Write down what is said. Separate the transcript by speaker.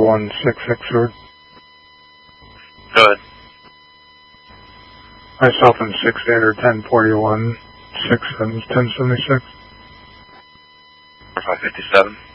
Speaker 1: 104166, sir.
Speaker 2: Go ahead.
Speaker 1: Myself in 6 standard 1041 6 1076.
Speaker 2: 557.